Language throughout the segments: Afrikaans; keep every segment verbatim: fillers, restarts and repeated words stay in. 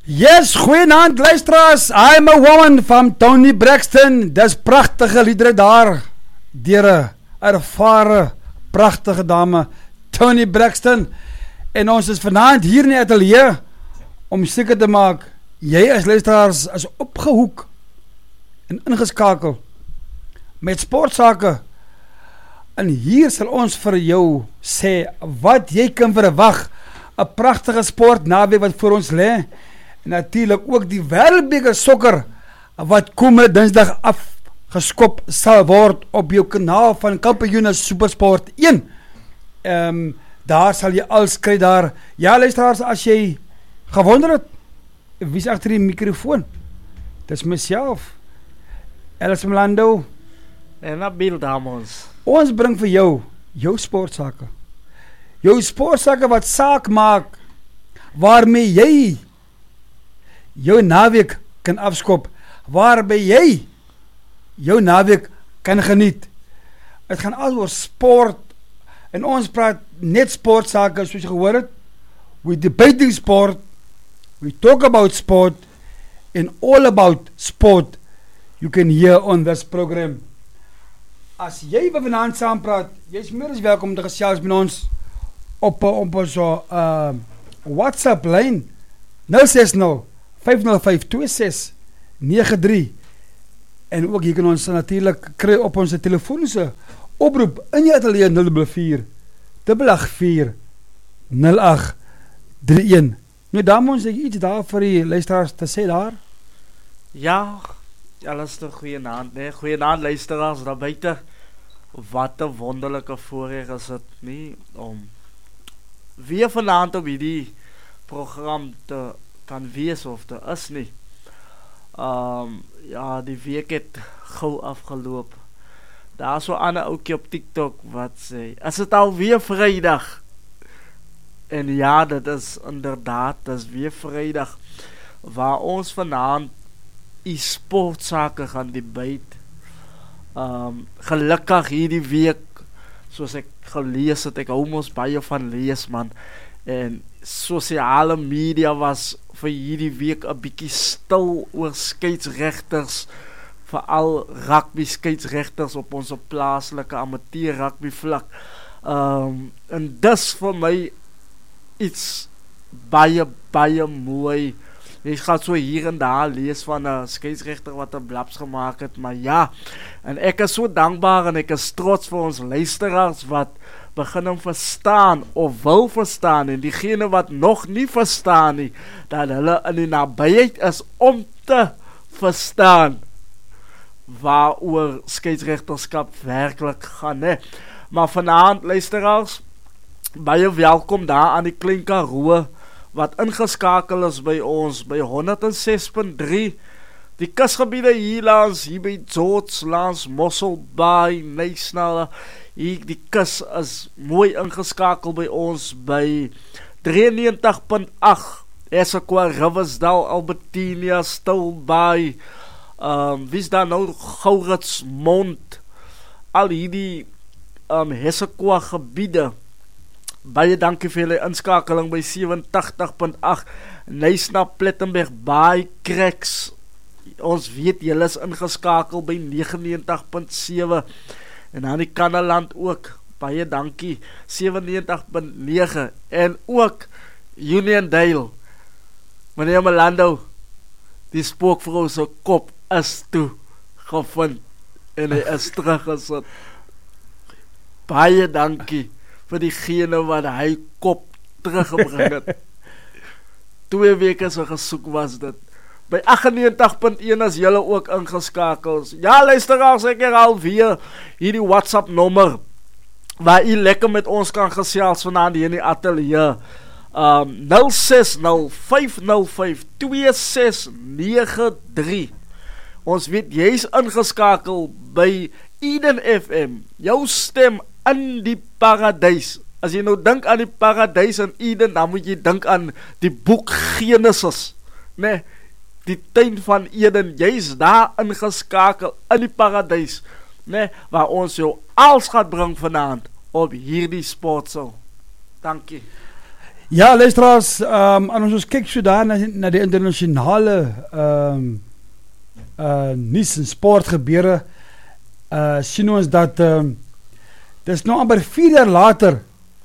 Yes, goeienaand luisteraars. I'm a woman van Tony Braxton. Dis pragtige liedere daar deur 'n ervare pragtige dame Tony Braxton. En ons is vanaand hier in die ateljee om seker te maak jy as luisteraars is opgehoek en ingeskakel met sportsake. En hier sal ons vir jou sê wat jy kan verwag. 'n Pragtige sport naweek wat voor ons lê. En natuurlijk ook die wêreldbeker sokker wat komende Dinsdag afgeskop sal word op jou kanaal van Kampioene Supersport een. Um, daar sal jy alles kry daar. Ja, luisteraars, as jy gewonder het, wie is agter die microfoon? Dis myself, Alice Mlando en Nabil Damos. Ons bring vir jou jou sportsake. Jou sportsake wat saak maak waarmee jy jou naweek kan afskop, waarby jy jou naweek kan geniet. Het gaan al oor sport, en ons praat net sportsake, soos jy gehoor het. We debating sport, we talk about sport, and all about sport, you can hear on this program. As jy vanaand saam praat, jy is meer as welkom om te gesels met ons, op, op ons uh, WhatsApp lyn, nul ses nul vyf nul vyf twee ses nege drie, en ook jy kan ons natuurlijk kry op ons telefoonse oproep in die ateljee nul vier agt vier nul agt drie een. Nou dame, ons het iets daar vir die luisteraars te sê daar? Ja, alles te goeienaand, nee, goeienaand luisteraars daar buite. Wat 'n wonderlike voorreg is dit nie om weer vanaand op hierdie program te kan wees of te is nie. Um, ja, die week het gauw afgeloop. Daar is so 'n ander oukie op TikTok wat sê, is het alweer Vrydag? En ja, dit is inderdaad, dit is weer Vrydag, waar ons vanaand die sportsake gaan debate. Um, gelukkig hierdie week, soos ek gelees het, ek hou mos baie van lees man, en sosiale media was vir hierdie week 'n bietjie stil oor skeieregters, veral rugby skeieregters op ons plaaslike amateur rugby vlak. Um, en dis vir my iets baie baie mooi. Jy gaan so hier en daar lees van 'n skeieregter wat 'n blaps gemaak het, maar ja, en ek is so dankbaar en ek is trots vir ons luisteraars wat begin om verstaan of wil verstaan, en diegene wat nog nie verstaan nie, dat hulle in die nabyheid is om te verstaan waaroor skeieregterskap werklik gaan, hè. Maar vanaand luisteraars, baie welkom daar aan die Klein Karoo wat ingeskakel is by ons by honderd en ses punt drie, die kusgebiede hier langs, hier by George langs Mosselbaai, Nysnala. Hier die kus is mooi ingeskakel by ons by drieënnegentig punt agt, Essequa, Riversdale, Albertinia, Stilbaai, um, wie is daar nou, Gouritsmond, al hierdie um, Essequa gebiede. Baie dankie vir julle inskakeling by sewentig punt agt, Nysna, Plettenberg, Baai, Cracks, ons weet julle is ingeskakel by negenennegentig punt sewe, en aan die Kannaland ook, baie dankie, sewennegentig punt nege, en ook Uniondale, meneer Melando, die spookvrou se kop is toe gevind, en hy is teruggesit. Baie dankie vir diegene wat hy kop teruggebring het. Twee weke so gesoek was dit. By negenennegentig punt een is julle ook ingeskakels. Ja, luisteraars, ek herhaal weer hierdie WhatsApp nommer, waar jy lekker met ons kan gesels vanaand hier in die ateljee. Um, nul ses nul vyf nul vyf twee ses nege drie. Ons weet, jy is ingeskakel by Eden F M, jou stem in die paradys. As jy nou dink aan die paradys in Eden, dan moet jy dink aan die boek Genesis, nee, die tuin van Eden, jy is daar ingeskakel in die paradys, nee, waar ons jou als gaat bring vanaand op hierdie sportsel. Dankie. Ja, luisteraars, um, als ons kyk so daar na, na die internasionale um, uh, nuus en sportgebeure, uh, sien ons dat um, dis nou amper vier jaar later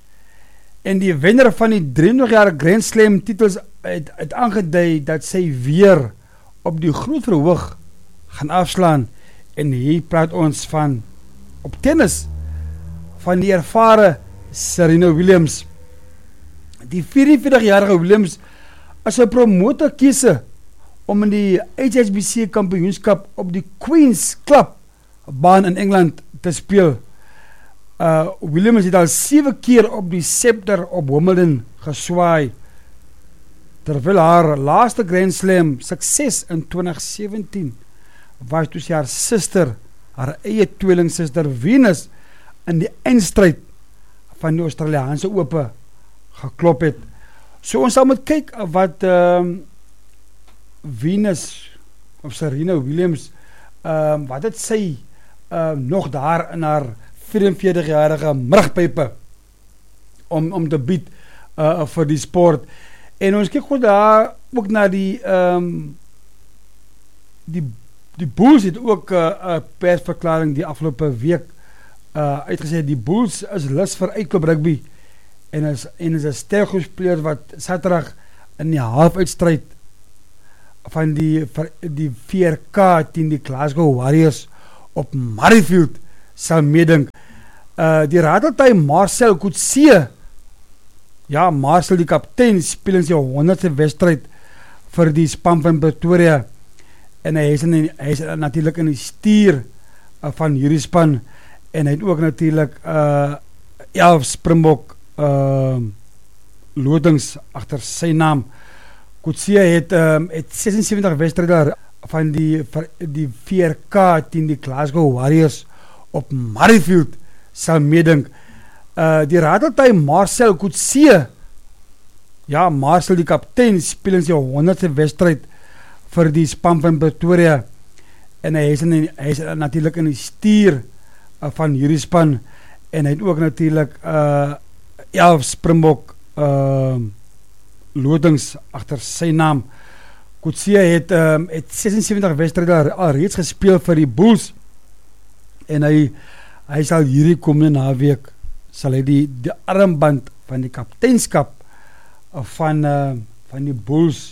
en die wenner van die drieëntwintig jaar Grand Slam titels het, het aangedui dat sy weer op die groot verhoog gaan afslaan. En hier praat ons van op tennis van die ervare Serena Williams. Die vierenveertig-jarige Williams is 'n promotor keuse om in die H S B C kampioenskap op die Queen's Club baan in Engeland te speel. Uh, Williams het al sewe keer op die scepter op Wimbledon geswaai, terwyl haar laaste Grand Slam sukses in twintig sewentien was toe sy haar sister, haar eie tweelingsister Venus, in die eindstryd van die Australiaanse Ope geklop het. So ons sal moet kyk wat um, Venus of Serena Williams, um, wat het sy um, nog daar in haar vierenveertig-jarige mrugpype om, om te bied uh, vir die sport. En ons kyk goed daar ook na die um, die, die Bulls het ook 'n uh, uh, persverklaring die afgelope week uh, uitgesê, die Bulls is lus vir uitklop rugby en is, en is 'n sterkhoedspeler wat Saterdag in die halfuitstryd van die, die V R K teen die Glasgow Warriors op Murrayfield sal meeding. Uh, die rateltuig Marcel Coetzee, ja, Marcel die kaptein, speel in sy honderdste wedstryd vir die span van Pretoria, en hy is, in, hy is natuurlijk in die stuur uh, van hierdie span, en hy het ook natuurlijk uh, elf Springbok uh, lotings agter sy naam. Coetzee het, um, het sesensewentig wedstryde van die, die V R K teen die Glasgow Warriors op Murrayfield sal meeding. Uh, die rateltuig Marcel Coetzee, ja, Marcel die kaptein, speel in sy honderdste wedstryd vir die span van Pretoria, en hy is, in, hy is natuurlijk in die stuur uh, van hierdie span, en hy het ook natuurlijk uh, elf Springbok uh, lotings agter sy naam. Coetzee het, um, het sesensewentig wedstryde al reeds gespeel vir die Bulls, en hy, hy sal hierdie komende naweek sal hy die, die armband van die kapteinskap van, uh, van die Bulls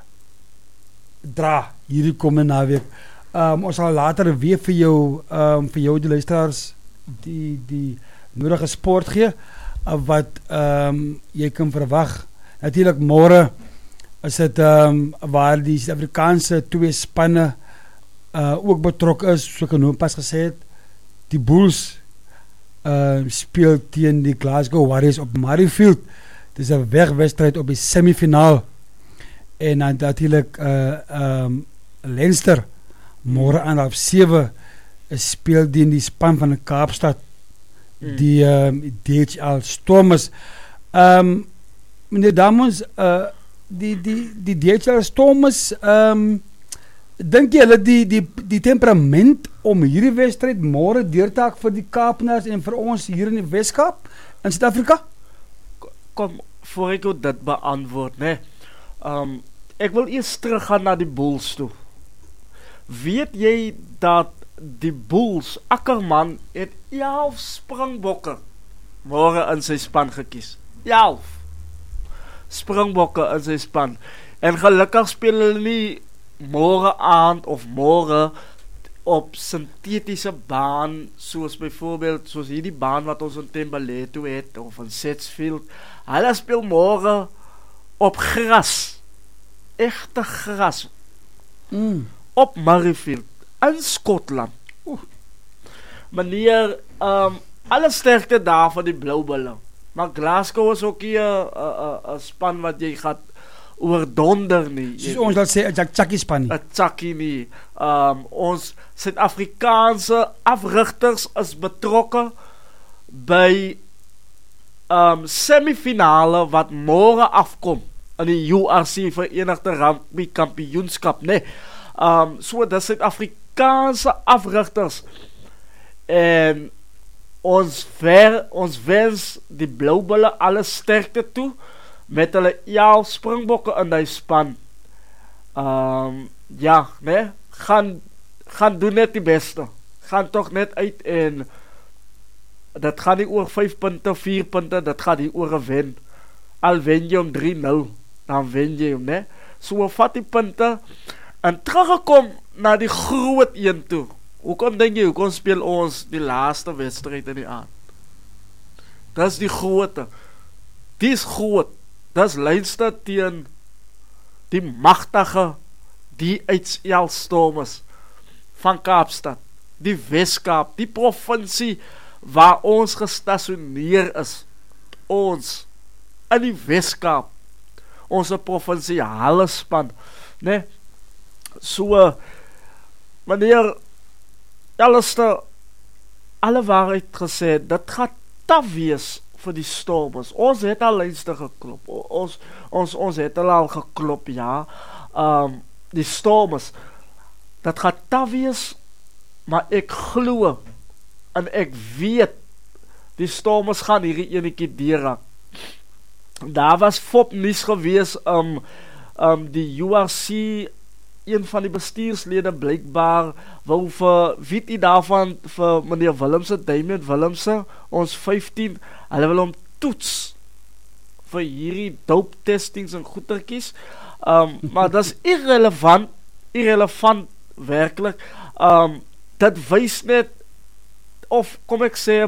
dra hierdie komende naweek. Um, ons sal later weer vir jou, um, vir jou die luisteraars die, die nodige sport gee, uh, wat um, jy kan verwag. Natuurlijk môre is het um, waar die Suid-Afrikaanse twee spanne uh, ook betrok is, so ek nou pas gesê het, die Bulls uh, speel teen die Glasgow Warriors op Murrayfield. Dit is 'n wegwedstryd op die semifinaal, en dan natuurlijk uh, um, Leinster môre aan half sewe speel die in die span van die Kaapstad, mm. die um, D H L Stormers. Um, meneer Damons, uh, die, die, die D H L Stormers, um, dink jy hulle die, die, die temperament om hierdie wedstryd môre deur te haak vir die Kaapenaars en vir ons hier in die Weskaap in Suid-Afrika? Kom, voor ek dit beantwoord, nee. Um, ek wil eers teruggaan na die Bulls toe. Weet jy dat die Bulls, Ackerman, het elf Springbokke môre in sy span gekies? elf Springbokke in sy span. En gelukkig speel hulle nie môre aand of môre op synthetiese baan, soos byvoorbeeld, soos hierdie baan wat ons in Thembalethu het, of in Setsfield. Hulle speel môre op gras, echte gras, mm. op Murrayfield, in Skotland. Oeh. Meneer, um, alle sterkte daar van die Blaubulle, maar Glasgow is ook hier een span wat jy gaat oordonder nie. Soos ons dat sê, een tjakkie span nie. Een tjakkie nie. Um, ons Suid-Afrikaanse afrigters is betrokke by um, semifinale wat môre afkom in die U R C Verenigde Rugby Kampioenskap, nee. Um, so dit Suid-Afrikaanse afrigters, en ons ver, ons wens die Blaubulle alle sterkte toe, met hulle elf Springbokke in die span, um, ja, nee, gaan, gaan doen net die beste, gaan toch net uit en dit gaan nie oor vyf punte, vier punte, dit gaan nie oor 'n wen, al wen jy om drie nul, dan wen jy hom, nee, so vat die punte, en teruggekom na die groot een toe, hoekom denk jy, hoekom speel ons die laaste wedstrijd in die aand? Dis die groote, die is groot, dis Leinster teen die magtige, die Uitselstorm is, van Kaapstad, die Weskaap, die provinsie, waar ons gestationeer is, ons, in die Weskaap, ons provinsiale span, nee, so, meneer Alistair, alle waarheid gesê, dit gaat taf wees vir die Stormers, ons het al Leinster geklop, ons, ons, ons het al al geklop, ja, um, die Stormers, dat gaat taf wees, maar ek glo, en ek weet, die Stormers gaan hierdie enetjie deurraak. Daar was fop nuus gewees, um, um, die U R C, een van die bestuurslede blykbaar, wou vir, weet jy daarvan, vir meneer Willemse, Damien Willemse, ons vyftien, hulle wil hom toets, vir hierdie dope testings en goedertjies, um, maar dat is irrelevant, irrelevant, werkelijk, um, dit wys net, of kom ek sê,